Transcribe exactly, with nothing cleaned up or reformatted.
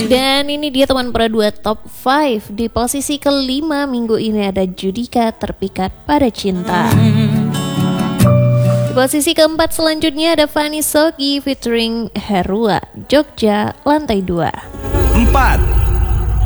Dan ini dia teman Pera dua Top lima. Di posisi kelima minggu ini ada Judika Terpikat Pada Cinta. Di posisi keempat selanjutnya ada Fanny Sogi featuring Herua, Jogja Lantai dua. Empat.